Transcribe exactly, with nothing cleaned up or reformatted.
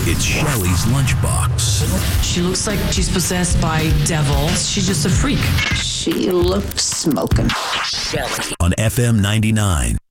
It's Shelley's Lunchbox. She looks like she's possessed by devils. She's just a freak. She looks smoking. Shelley on F M ninety-nine.